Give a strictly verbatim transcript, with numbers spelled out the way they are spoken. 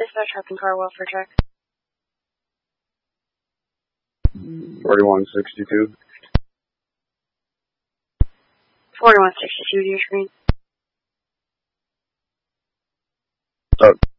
dispatch, Hudson Car Welfare Check. forty-one sixty-two. forty-one sixty-two to your screen. Oh.